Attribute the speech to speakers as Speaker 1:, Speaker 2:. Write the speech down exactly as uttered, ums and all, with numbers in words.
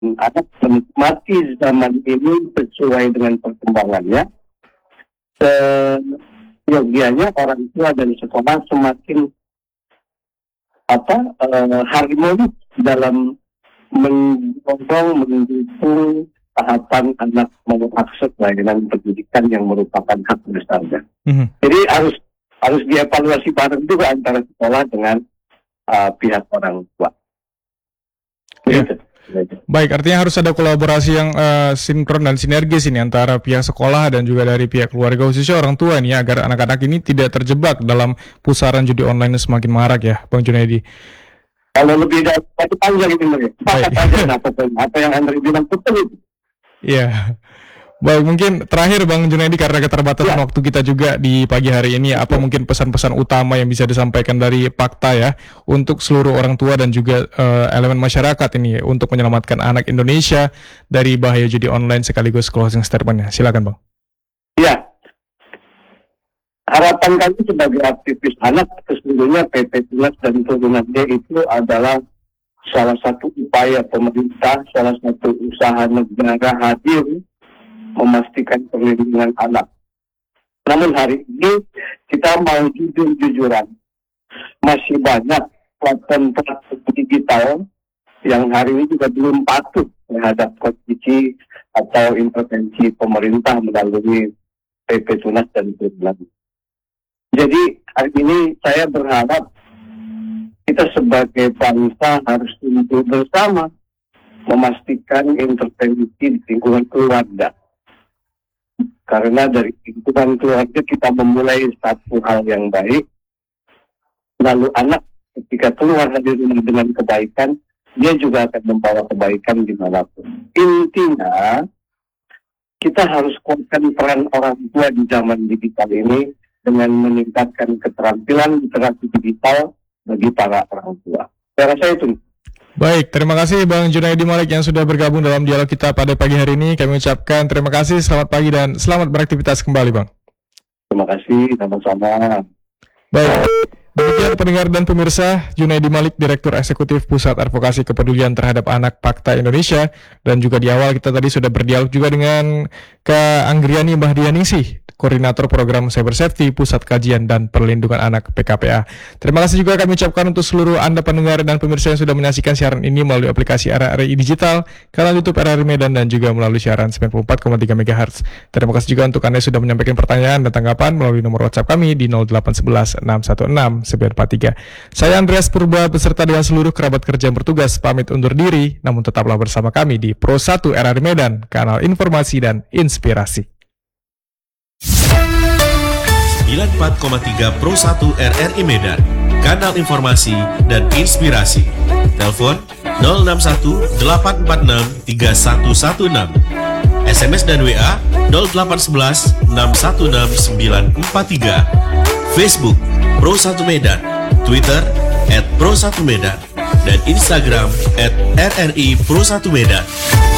Speaker 1: anak menikmati zaman ini sesuai dengan perkembangannya. Seyogianya orang tua dan sekolah semakin apa uh, harmonis dalam mendorong, mendukung tahapan anak mengakses layanan pendidikan yang merupakan hak dasarnya. Mm-hmm. Jadi harus harus dievaluasi bareng juga antara sekolah dengan uh, pihak orang tua.
Speaker 2: Ya. Baik, artinya harus ada kolaborasi yang uh, sinkron dan sinergis ini antara pihak sekolah dan juga dari pihak keluarga, khususnya orang tua ini, agar anak-anak ini tidak terjebak dalam pusaran judi online yang semakin marak ya, Bang Junaidi.
Speaker 1: Kalau lebih dari satu panjang itu mereka, pakat aja apa, apa yang Andre bilang betul.
Speaker 2: Iya. Baik, mungkin terakhir Bang Junaidi, karena keterbatasan ya. waktu kita juga di pagi hari ini, apa mungkin pesan-pesan utama yang bisa disampaikan dari Pakta ya untuk seluruh orang tua dan juga uh, elemen masyarakat ini untuk menyelamatkan anak Indonesia dari bahaya judi online, sekaligus closing statement-nya. Silakan Bang.
Speaker 1: Iya. Harapan kami sebagai aktivis anak, sesungguhnya P P Tunas dan turunannya itu adalah salah satu upaya pemerintah, salah satu usaha negara hadir memastikan perlindungan anak. Namun hari ini kita mau jujur-jujuran, masih banyak platform-platform digital yang hari ini juga belum patuh terhadap kondisi atau intervensi pemerintah melalui P P Tunas dan Turunan. Jadi hari ini saya berharap kita sebagai bangsa harus tunduk bersama memastikan intervensi di lingkungan keluarga. Karena dari lingkungan keluarga kita memulai satu hal yang baik, lalu anak ketika keluar dari rumah dengan kebaikan, dia juga akan membawa kebaikan dimanapun. Intinya, kita harus kuatkan peran orang tua di zaman digital ini dengan meningkatkan keterampilan literasi digital bagi para orang tua. Saya rasa itu.
Speaker 2: Baik, terima kasih Bang Junaidi Malik yang sudah bergabung dalam dialog kita pada pagi hari ini. Kami ucapkan terima kasih, selamat pagi dan selamat beraktivitas kembali Bang.
Speaker 1: Terima kasih, sama-sama.
Speaker 2: Baik, demikian pendengar dan pemirsa, Junaidi Malik, Direktur Eksekutif Pusat Advokasi Kepedulian Terhadap Anak Pakta Indonesia. Dan juga di awal kita tadi sudah berdialog juga dengan Kak Anggriani Bahdianingsih, Koordinator Program Cyber Safety Pusat Kajian dan Perlindungan Anak P K P A. Terima kasih juga kami ucapkan untuk seluruh Anda pendengar dan pemirsa yang sudah menyaksikan siaran ini melalui aplikasi R R I Digital, kanal YouTube R R I Medan, dan juga melalui siaran sembilan puluh empat koma tiga megahertz. Terima kasih juga untuk Anda yang sudah menyampaikan pertanyaan dan tanggapan melalui nomor WhatsApp kami di nol delapan satu satu enam satu enam sembilan empat tiga. Saya Andreas Purba beserta dengan seluruh kerabat kerja yang bertugas pamit undur diri, namun tetaplah bersama kami di Pro satu R R I Medan, kanal informasi dan inspirasi.
Speaker 3: sembilan puluh empat koma tiga Pro satu R R I Medan, kanal informasi dan inspirasi. Telepon nol enam satu delapan empat enam tiga satu satu enam. S M S dan W A nol delapan satu satu enam satu enam sembilan empat tiga. Facebook Pro satu Medan, Twitter at Pro satu Medan, dan Instagram at R R I Pro satu Medan.